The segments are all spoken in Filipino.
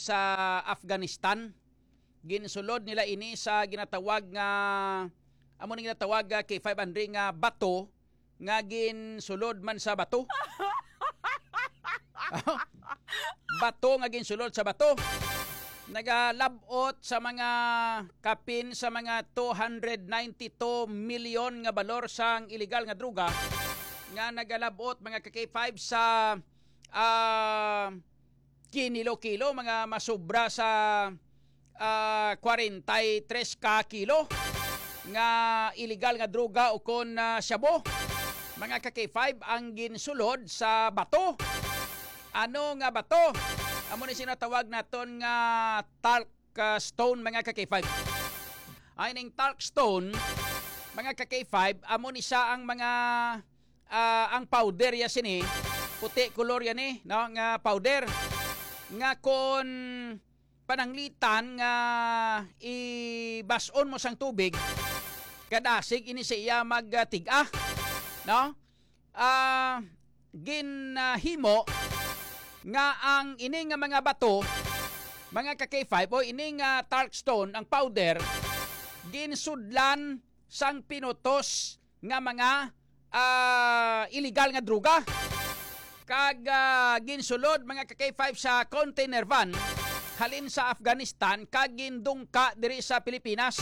sa Afghanistan. Ginsulod nila ini sa ginatawag nga amo ning ginatawag kay 500 nga bato nga ginsulod man sa bato. Bato nga ginsulod sa bato. Nagalabot sa mga kapin sa mga 292 million nga balor sang illegal nga druga nga nagalabot mga ka-K5 sa kinilo-kilo, mga masobra sa 43 ka kilo nga illegal nga droga o kon shabu. Mga ka-K5 ang ginsulod sa bato. Ano nga bato? Amo ni sinatawag naton nga talc stone mga ka-K5. Ay ning talc stone mga ka-K5 amo ni sa ang mga ang powder ya sini puti color yan no nga powder nga kon pananglitan nga ibason mo sang tubig kadasig ini siya magtiga no ginhimo nga ang ini nga mga bato mga ka-K5 o ini nga talc stone ang powder ginsudlan sang pinutos nga mga illegal nga droga kag ginsulod mga ka-K5 sa container van halin sa Afghanistan kag gindungka diri sa Pilipinas.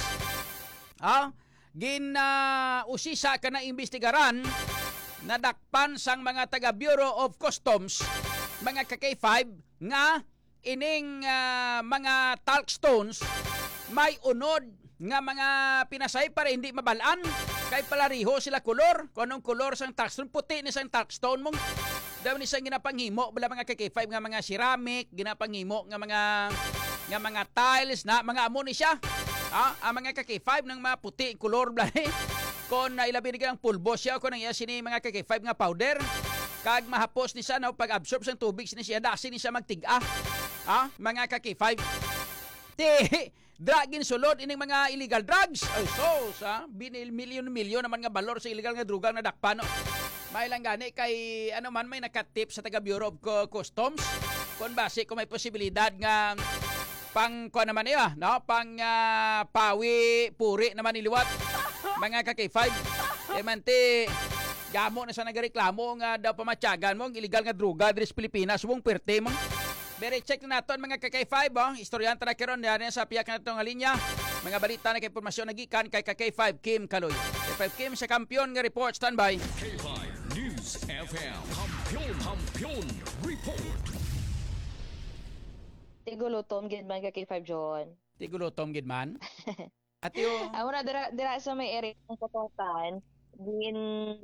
Usisa ka na imbestigaran nadakpan sang mga taga Bureau of Customs mga ka-K5 nga ining mga talc stones may unod nga mga pinasay para hindi mabalaan kay palariho sila kolor kung anong kolor sang talc stone puti ni sang talc stone mong daw ni sang ginapanghimo bala mga ka-K5 nga mga ceramic ginapanghimo nga mga tiles na mga amo ni siya ang mga ka-K5 ng mga puti kolor bala kon ilabi ni ang pulbo siya kon ang iya sini mga ka-K5 nga powder kag mahapos ni siya no pag absorb sang tubig sini siya dasi ni siya magtiga mga ka-K5 dragin sulod ining mga illegal drugs ay sa milyon naman nga balor sa illegal nga druga na dakpan no may lang gani kay ano man may nakatip sa taga Bureau of Customs kung base kung may posibilidad nga pang kuan naman niya no pang pawi puri naman iliwat mga ka-K5 mante gamo na sa nagareklamo nga daw pamatyagan mo ang illegal nga droga diri sa Pilipinas wong perte mo. Bere check na naton mga ka-K5 istoryan ta na karon diyan sa piyak na natong linya. Mga balita na kay impormasyon nagikan kay ka-K5 Kim Kaloy. K5 Kim sa kampiyon nga report standby. K5 News FM Kampiyon Report. Tigulutom gid man ka-K5 John. Tigulutom gid man. At yung amo na dira sa may area ng Kototan din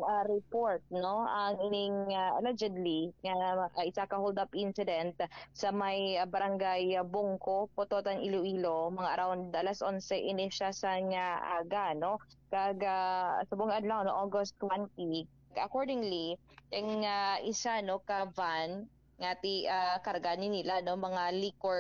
report no ang ining allegedly nga isa ka hold up incident sa may barangay Bungko, Pototan, Iloilo mga around alas 11 ini siya sa nga aga no kag subong adlaw no August 20 accordingly ang isa no ka van nga ti karga ni nila no mga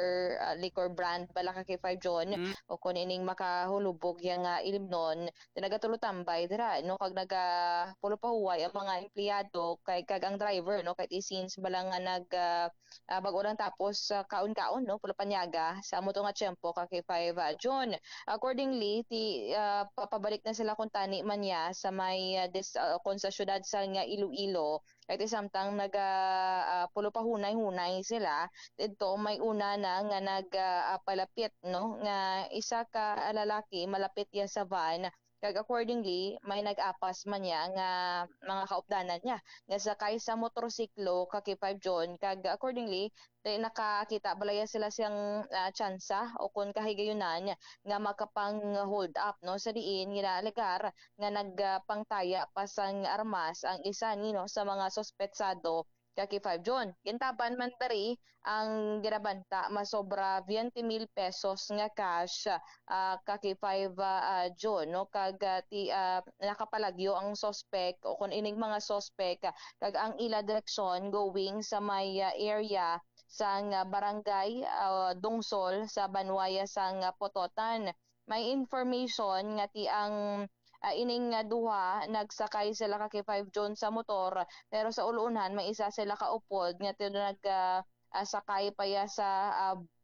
liquor brand bala ka kay 5 John o kun ining makahulubog yang ilimnon nagatulotambay dira no kag naga pulo pa huway ang mga empleyado kay kag ang driver no kay since bala nga nag bag-o lang tapos kaon-kaon no pulo panyaga sa amo to nga tiyempo ka kay 5 John accordingly ti papabalik na sila kun tani man ya sa may kon sa syudad sa nga Iloilo kay samtang naga pulo pa hunay-hunay sila dito may una na nga nagpalapit no nga isa ka lalaki malapit ya sa van kag accordingly may nag-apas man niya nga mga kaupdanan niya nga sakay sa motorsiklo ka kay 5 John kag accordingly nakakita balaya sila siyang tsansa o kung kahigayunan nga makapang hold up no sa diin ginalegar nga nagpangtaya pasang armas ang isa nino sa mga sospetsado kaki 5 John. Kintaban man tari ang ginabanta masobra 20,000 pesos nga cash kaki 5 John no kag nakapalagyo ang suspect o kun ining mga suspect kag ang ila direksyon going sa may area sang barangay Dungsol sa Banwaya sang Pototan. May information nga ti ang ining duha nagsakay sila ka kay 5 John sa motor pero sa ulunan may isa sila kaupod nga nag sakay pa ya sa